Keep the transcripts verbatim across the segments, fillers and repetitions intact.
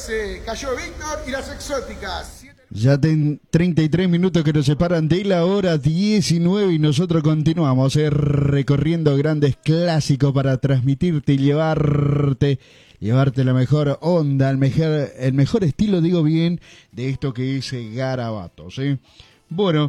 trece, cayó Víctor y las exóticas. Ya ten treinta y tres minutos que nos separan de la hora diecinueve y nosotros continuamos eh, recorriendo grandes clásicos para transmitirte y llevarte, llevarte la mejor onda, el mejor, el mejor estilo, digo bien, de esto que es Garabatos. ¿eh? Bueno,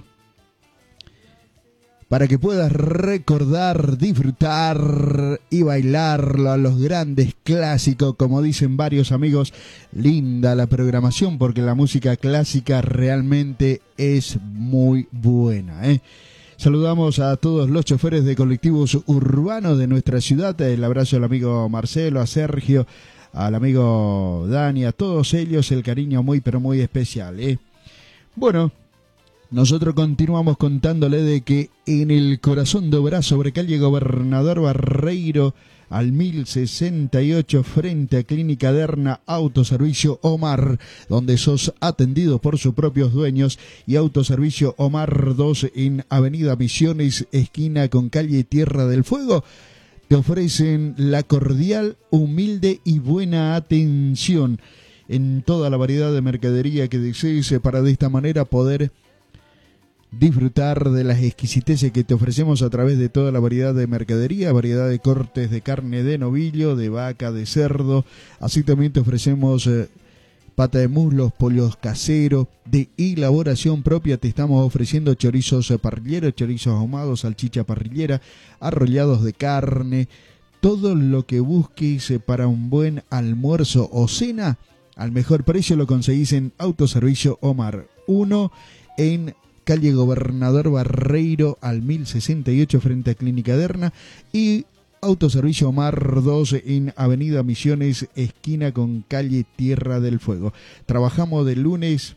para que puedas recordar, disfrutar y bailarlo a los grandes clásicos, como dicen varios amigos, linda la programación porque la música clásica realmente es muy buena. ¿eh? Saludamos a todos los choferes de colectivos urbanos de nuestra ciudad, el abrazo al amigo Marcelo, a Sergio, al amigo Dani, a todos ellos el cariño muy pero muy especial. ¿eh? Bueno, nosotros continuamos contándole de que en el corazón de Oberá, sobre calle Gobernador Barreiro, al mil sesenta y ocho, frente a Clínica Derna, Autoservicio Omar, donde sos atendido por sus propios dueños, y Autoservicio Omar dos en Avenida Misiones, esquina con calle Tierra del Fuego, te ofrecen la cordial, humilde y buena atención en toda la variedad de mercadería que desees para de esta manera poder disfrutar de las exquisiteces que te ofrecemos a través de toda la variedad de mercadería, variedad de cortes de carne de novillo, de vaca, de cerdo. Así también te ofrecemos eh, pata de muslos, pollos caseros, de elaboración propia. Te estamos ofreciendo chorizos parrilleros, chorizos ahumados, salchicha parrillera, arrollados de carne. Todo lo que busques para un buen almuerzo o cena, al mejor precio lo conseguís en Autoservicio Omar. Uno en calle Gobernador Barreiro al mil sesenta y ocho frente a Clínica Derna, y Autoservicio Omar dos en Avenida Misiones, esquina con calle Tierra del Fuego. Trabajamos de lunes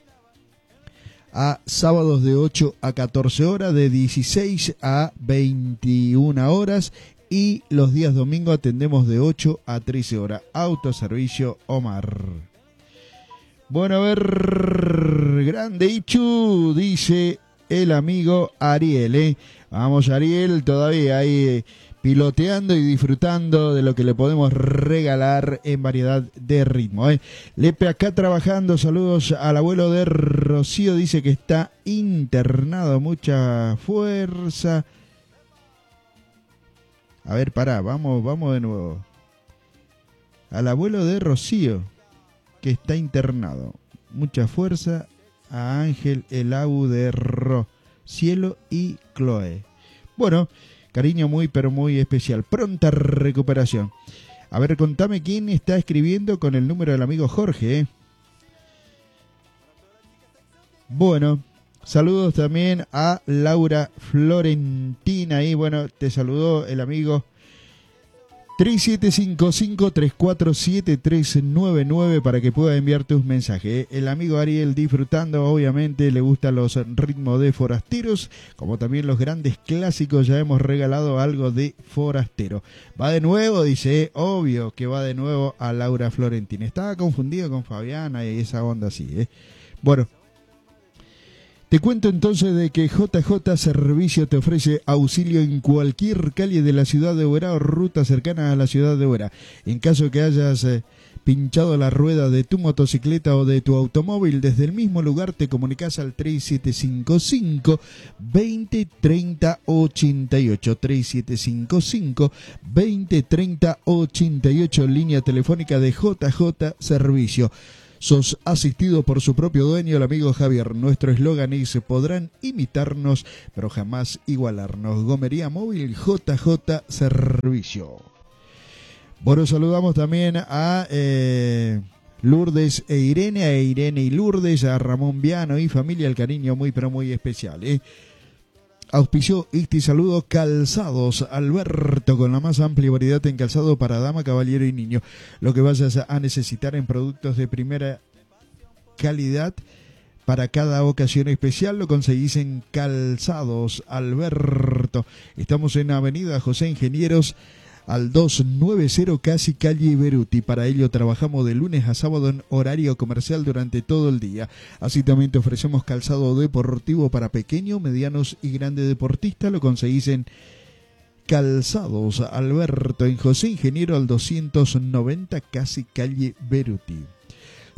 a sábados de ocho a catorce horas, de dieciséis a veintiuna horas, y los días domingos atendemos de ocho a trece horas. Autoservicio Omar. Bueno, a ver, grande Ichu, dice el amigo Ariel, ¿eh? Vamos, Ariel, todavía ahí eh, piloteando y disfrutando de lo que le podemos regalar en variedad de ritmo, ¿eh? Lepe acá trabajando, saludos al abuelo de Rocío, dice que está internado, mucha fuerza. A ver, pará, vamos, vamos de nuevo. Al abuelo de Rocío, que está internado. Mucha fuerza a Ángel, el abu de Ro, Cielo y Chloe. Bueno, cariño muy pero muy especial. Pronta recuperación. A ver, contame quién está escribiendo con el número del amigo Jorge. ¿eh? Bueno, saludos también a Laura Florentina. Y bueno, te saludó el amigo tres siete cinco cinco, tres cuatro siete, tres nueve nueve para que pueda enviar tus mensajes. El amigo Ariel disfrutando, obviamente le gustan los ritmos de forasteros, como también los grandes clásicos. Ya hemos regalado algo de forastero. Va de nuevo, dice, obvio que va de nuevo a Laura Florentina. Estaba confundido con Fabiana y esa onda así. ¿eh? Bueno, te cuento entonces de que J J Servicio te ofrece auxilio en cualquier calle de la ciudad de Oberá o ruta cercana a la ciudad de Oberá. En caso que hayas eh, pinchado la rueda de tu motocicleta o de tu automóvil, desde el mismo lugar te comunicas al tres siete cinco cinco, veinte, treinta, ochenta y ocho. tres siete cinco cinco, veinte, treinta, ochenta y ocho, línea telefónica de J J Servicio. Sos asistido por su propio dueño, el amigo Javier. Nuestro eslogan es: podrán imitarnos, pero jamás igualarnos. Gomería Móvil J J Servicio. Bueno, saludamos también a eh, Lourdes e Irene, a Irene y Lourdes, a Ramón Viano y familia, el cariño muy pero muy especial. ¿eh? Auspició este saludo Calzados Alberto, con la más amplia variedad en calzado para dama, caballero y niño. Lo que vayas a necesitar en productos de primera calidad para cada ocasión especial lo conseguís en Calzados Alberto. Estamos en Avenida José Ingenieros al doscientos noventa, casi calle Beruti. Para ello trabajamos de lunes a sábado en horario comercial durante todo el día. Así también te ofrecemos calzado deportivo para pequeños, medianos y grandes deportistas. Lo conseguís en Calzados Alberto, en José Ingeniero al doscientos noventa, casi calle Beruti.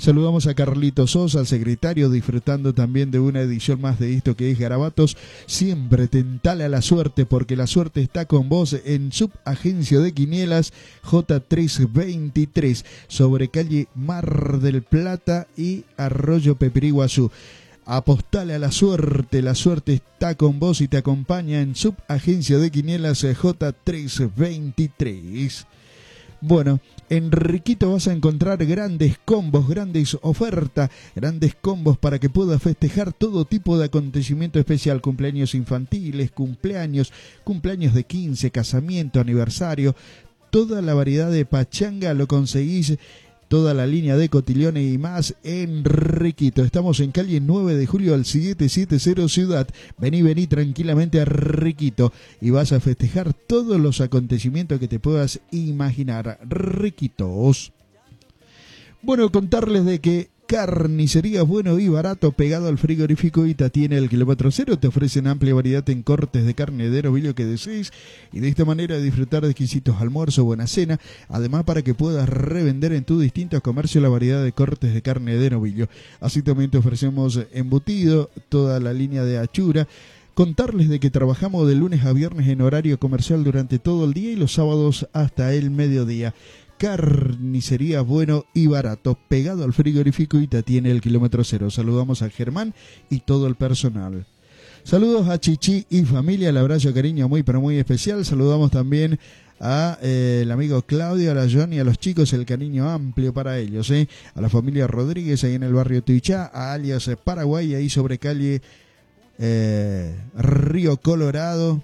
Saludamos a Carlito Sosa, al secretario, disfrutando también de una edición más de esto que es Garabatos. Siempre tentale a la suerte, porque la suerte está con vos en Subagencia de Quinielas J trescientos veintitrés, sobre calle Mar del Plata y Arroyo Peperiguazú. Apostale a la suerte, la suerte está con vos y te acompaña en Subagencia de Quinielas J trescientos veintitrés. Bueno, en Riquito vas a encontrar grandes combos, grandes ofertas, grandes combos para que puedas festejar todo tipo de acontecimiento especial, cumpleaños infantiles, cumpleaños, cumpleaños de quince, casamiento, aniversario, toda la variedad de pachanga lo conseguís, toda la línea de cotillones y más en Riquito. Estamos en calle nueve de julio al setecientos setenta Ciudad. Vení, vení tranquilamente a Riquito y vas a festejar todos los acontecimientos que te puedas imaginar. Riquitos. Bueno, contarles de que Carnicerías Bueno y Barato, pegado al frigorífico Ita, tiene el kilómetro cero. Te ofrecen amplia variedad en cortes de carne de novillo que desees y de esta manera disfrutar de exquisitos almuerzos, buena cena. Además, para que puedas revender en tus distintos comercios la variedad de cortes de carne de novillo. Así también te ofrecemos embutido, toda la línea de achura. Contarles de que trabajamos de lunes a viernes en horario comercial durante todo el día y los sábados hasta el mediodía. Carnicerías Bueno y Barato, pegado al frigorífico Ita, tiene el kilómetro cero. Saludamos a Germán y todo el personal. Saludos a Chichi y familia, el abrazo, cariño muy pero muy especial. Saludamos también a eh, el amigo Claudio, a la Johnny, a los chicos, el cariño amplio para ellos, ¿eh? A la familia Rodríguez ahí en el barrio Tuichá, a alias Paraguay, ahí sobre calle eh, Río Colorado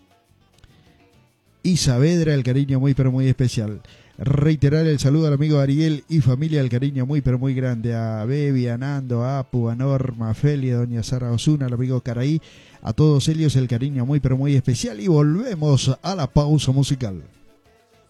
y Saavedra, el cariño muy pero muy especial. Reiterar el saludo al amigo Ariel y familia, el cariño muy pero muy grande a Bebi, a Nando, a Apu, a Norma, a Felia, a doña Sara Osuna, al amigo Caraí, a todos ellos el cariño muy pero muy especial y volvemos a la pausa musical.